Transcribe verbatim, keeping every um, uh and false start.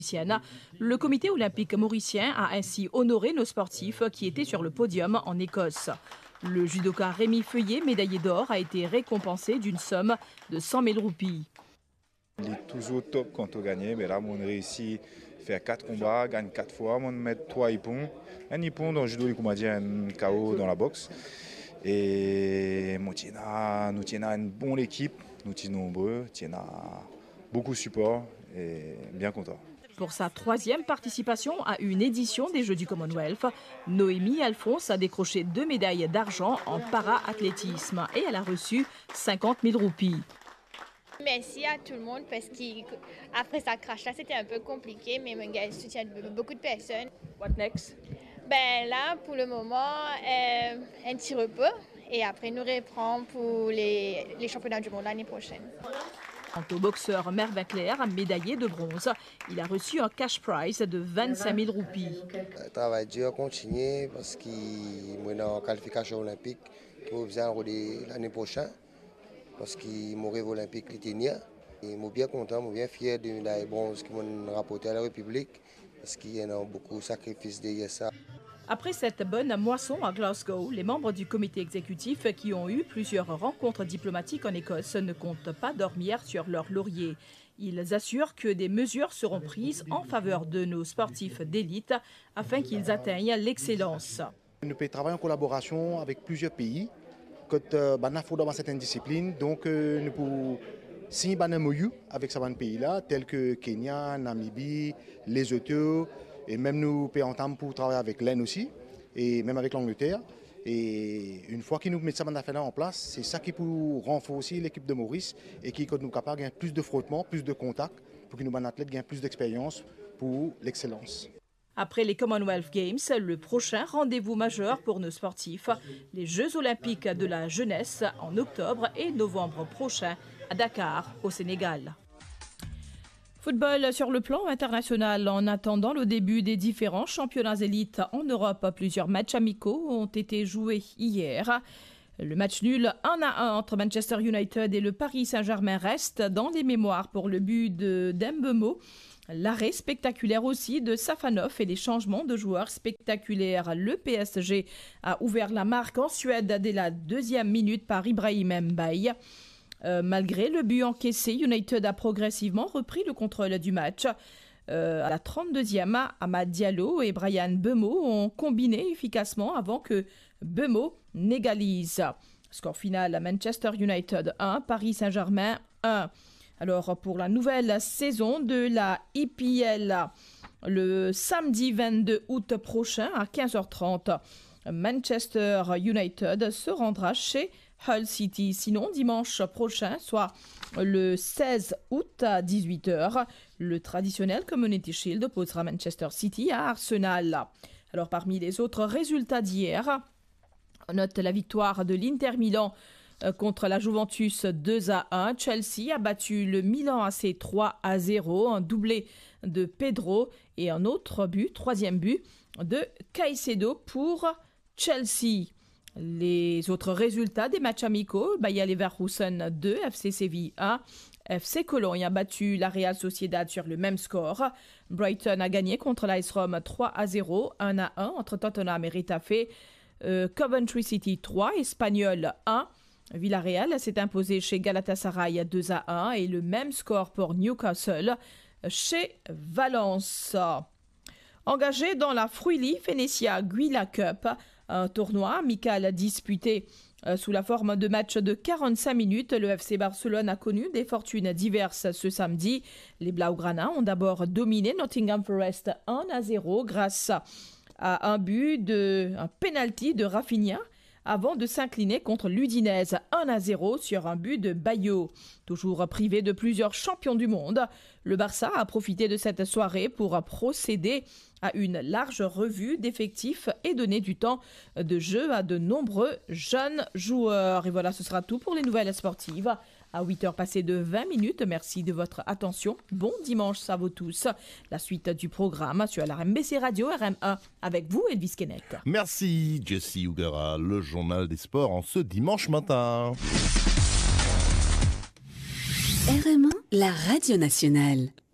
Le comité olympique mauricien a ainsi honoré nos sportifs qui étaient sur le podium en Écosse. Le judoka Rémi Feuillet, médaillé d'or, a été récompensé d'une somme de cent mille roupies. Il est toujours top quand on gagne, mais là, on réussit à faire quatre combats, gagne quatre fois, on met trois hippons. Un hippon dans le judo, il dit un K O dans la boxe. Et nous tenons une bonne équipe, nous sommes nombreux, nous avons beaucoup de support et bien content. Pour sa troisième participation à une édition des Jeux du Commonwealth, Noémie Alphonse a décroché deux médailles d'argent en para-athlétisme et elle a reçu cinquante mille roupies. Merci à tout le monde parce qu'après ça crash là, c'était un peu compliqué, mais mon gars soutient beaucoup de personnes. What next? Ben là, pour le moment, euh, un petit repos et après nous reprend pour les, les championnats du monde l'année prochaine. Quant au boxeur Mervyn Claire, médaillé de bronze, il a reçu un cash prize de vingt-cinq mille roupies. Le travail dur continue parce qu'il est en qualification olympique qui va venir l'année prochaine parce qu'il m'a rêvé olympique l'Iténia. Et je suis bien content, je suis bien fier de la bronze qui m'a rapporté à la République parce qu'il y a beaucoup de sacrifices derrière ça. Après cette bonne moisson à Glasgow, les membres du comité exécutif qui ont eu plusieurs rencontres diplomatiques en Écosse ne comptent pas dormir sur leur laurier. Ils assurent que des mesures seront prises en faveur de nos sportifs d'élite afin qu'ils atteignent l'excellence. Nous pouvons travailler en collaboration avec plusieurs pays quand euh, dans certaines disciplines. Donc euh, nous pouvons signer un M O U avec ces pays-là, tels que Kenya, Namibie, Lesotho. Et même nous pouvons entamer pour travailler avec l'Inde aussi, et même avec l'Angleterre. Et une fois qu'ils nous mettent ça en place, c'est ça qui peut renforcer l'équipe de Maurice et qui nous capable de gagner plus de frottement, plus de contacts, pour que nos athlètes gagnent plus d'expérience pour l'excellence. Après les Commonwealth Games, le prochain rendez-vous majeur pour nos sportifs, les Jeux olympiques de la jeunesse en octobre et novembre prochain à Dakar, au Sénégal. Football sur le plan international. En attendant le début des différents championnats élites en Europe, plusieurs matchs amicaux ont été joués hier. Le match nul un à un entre Manchester United et le Paris Saint-Germain reste dans les mémoires pour le but de Dembemo. L'arrêt spectaculaire aussi de Safanov et les changements de joueurs spectaculaires. Le P S G a ouvert la marque en Suède dès la deuxième minute par Ibrahim Mbaye. Euh, malgré le but encaissé, United a progressivement repris le contrôle du match. Euh, à la trente-deuxième, Amad Diallo et Brian Mbeumo ont combiné efficacement avant que Mbeumo n'égalise. Score final, Manchester United un, Paris Saint-Germain un. Alors pour la nouvelle saison de la I P L, le samedi vingt-deux août prochain à quinze heures trente, Manchester United se rendra chez Hull City. Sinon, dimanche prochain, soit le seize août à dix-huit heures, le traditionnel Community Shield opposera Manchester City à Arsenal. Alors, parmi les autres résultats d'hier, on note la victoire de l'Inter Milan contre la Juventus deux à un. Chelsea a battu le Milan A C trois à zéro, un doublé de Pedro et un autre but, troisième but de Caicedo pour Chelsea. Les autres résultats des matchs amicaux, Bayer Leverkusen deux, F C Séville un, F C Cologne a battu la Real Sociedad sur le même score. Brighton a gagné contre l'A S Rome trois à zéro, un à un entre Tottenham et Retafe. Euh, Coventry City trois, Espanyol un. Villarreal s'est imposé chez Galatasaray deux à un et le même score pour Newcastle chez Valence. Engagé dans la Fruili Fenicia Guila Cup, un tournoi amical disputé euh, sous la forme de matchs de quarante-cinq minutes, le F C Barcelone a connu des fortunes diverses ce samedi. Les Blaugrana ont d'abord dominé Nottingham Forest un à zéro grâce à un but de un penalty de Rafinha, avant de s'incliner contre l'Udinese un à zéro sur un but de Bayo. Toujours privé de plusieurs champions du monde, le Barça a profité de cette soirée pour procéder à une large revue d'effectifs et donner du temps de jeu à de nombreux jeunes joueurs. Et voilà, ce sera tout pour les nouvelles sportives. À huit heures passées de vingt minutes, merci de votre attention. Bon dimanche à vous tous. La suite du programme sur la R M B C Radio R M un avec vous, Elvis Kenneth. Merci, Jessie Ougara, le journal des sports en ce dimanche matin. R M un, la radio nationale.